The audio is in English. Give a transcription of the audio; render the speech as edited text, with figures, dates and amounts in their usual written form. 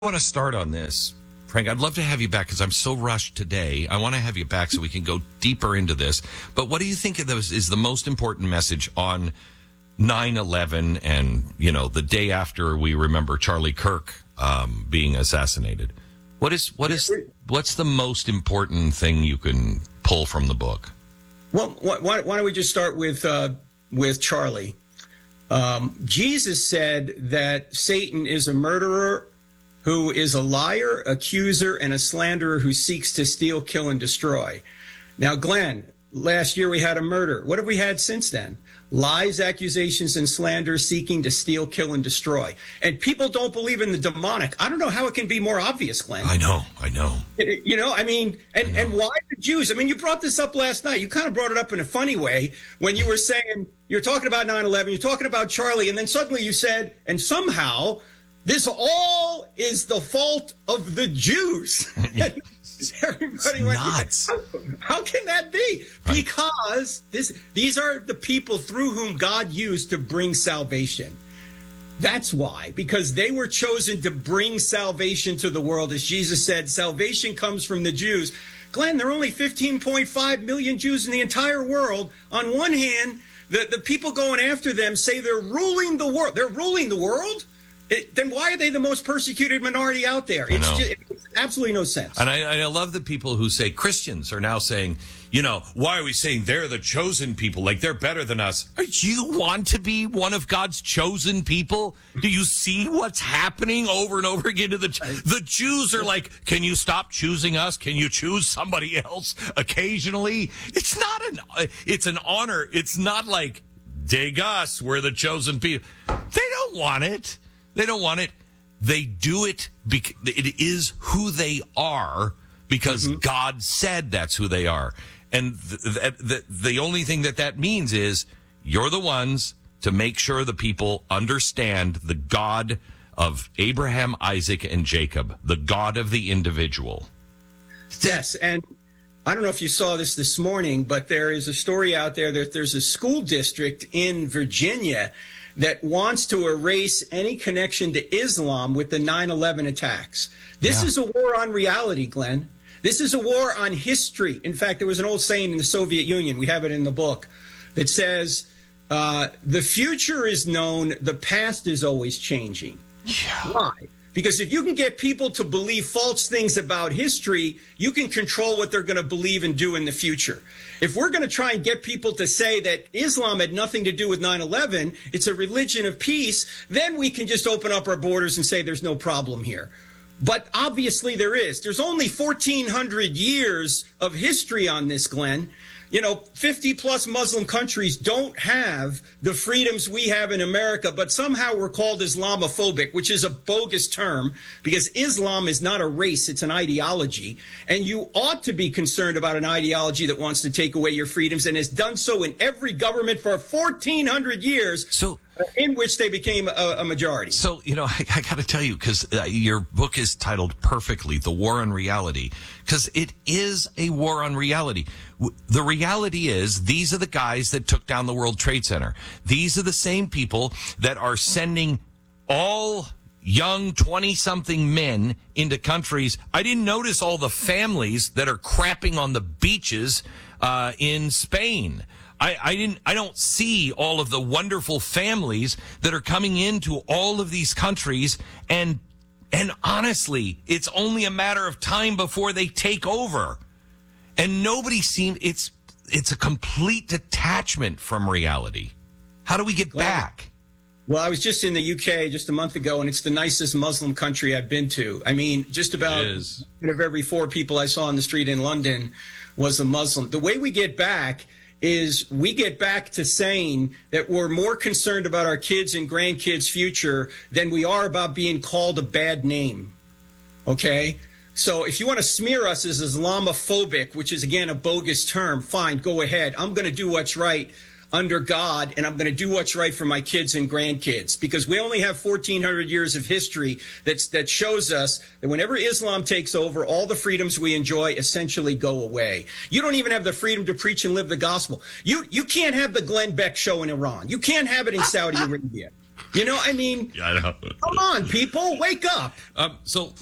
want to start on this, Frank. I'd love to have you back because I'm so rushed today. I want to have you back so we can go deeper into this. But what do you think of this is the most important message on 9/11 and, you know, the day after we remember Charlie Kirk being assassinated? What's the most important thing you can pull from the book? Well, why don't we just start with Charlie? Jesus said that Satan is a murderer who is a liar, accuser, and a slanderer who seeks to steal, kill, and destroy. Now, Glenn, last year we had a murder. What have we had since then? Lies, accusations, and slander seeking to steal, kill, and destroy. And people don't believe in the demonic. I don't know how it can be more obvious, Glenn. I know. You know, I mean, and why the Jews? I mean, you brought this up last night. You kind of brought it up in a funny way when you were saying, you're talking about 9/11, you're talking about Charlie, and then suddenly you said, and somehow this all is the fault of the Jews. Everybody went nuts. How can that be? Right. Because these are the people through whom God used to bring salvation. That's why, because they were chosen to bring salvation to the world. As Jesus said, salvation comes from the Jews. Glenn, there are only 15.5 million Jews in the entire world. On one hand, the people going after them say they're ruling the world. They're ruling the world? Then why are they the most persecuted minority out there? It makes absolutely no sense. And I love the people who say Christians are now saying, you know, why are we saying they're the chosen people? Like they're better than us. Do you want to be one of God's chosen people? Do you see what's happening over and over again to the Jews are like, can you stop choosing us? Can you choose somebody else occasionally? It's an honor. It's not like, dig us, we're the chosen people. They don't want it. They don't want it. They do it because it is who they are because God said that's who they are. And the only thing that means is you're the ones to make sure the people understand the God of Abraham, Isaac, and Jacob, the God of the individual. Yes, and I don't know if you saw this morning, but there is a story out there that there's a school district in Virginia that wants to erase any connection to Islam with the 9/11 attacks. This is a war on reality, Glenn. This is a war on history. In fact, there was an old saying in the Soviet Union, we have it in the book, that says, the future is known, the past is always changing. Yeah. Why? Because if you can get people to believe false things about history, you can control what they're going to believe and do in the future. If we're going to try and get people to say that Islam had nothing to do with 9/11, it's a religion of peace, then we can just open up our borders and say there's no problem here. But obviously there is. There's only 1,400 years of history on this, Glenn. You know, 50-plus Muslim countries don't have the freedoms we have in America, but somehow we're called Islamophobic, which is a bogus term because Islam is not a race, it's an ideology. And you ought to be concerned about an ideology that wants to take away your freedoms and has done so in every government for 1,400 years. In which they became a majority. So, you know, I got to tell you, because your book is titled perfectly, The War on Reality, because it is a war on reality. The reality is these are the guys that took down the World Trade Center. These are the same people that are sending all young 20-something men into countries. I didn't notice all the families that are crapping on the beaches in Spain. I don't see all of the wonderful families that are coming into all of these countries, and honestly, it's only a matter of time before they take over. And nobody seems it's a complete detachment from reality. How do we get back? Well, I was just in the UK just a month ago, and it's the nicest Muslim country I've been to. I mean, just about one of every 4 people I saw on the street in London was a Muslim. The way we get back is we get back to saying that we're more concerned about our kids' and grandkids' future than we are about being called a bad name, okay? So if you want to smear us as Islamophobic, which is, again, a bogus term, fine, go ahead. I'm going to do what's right under God, and I'm going to do what's right for my kids and grandkids, because we only have 1,400 years of history that shows us that whenever Islam takes over, all the freedoms we enjoy essentially go away. You don't even have the freedom to preach and live the gospel. You can't have the Glenn Beck show in Iran. You can't have it in Saudi Arabia. You know, I mean, Yeah, I know. come on, people, wake up. So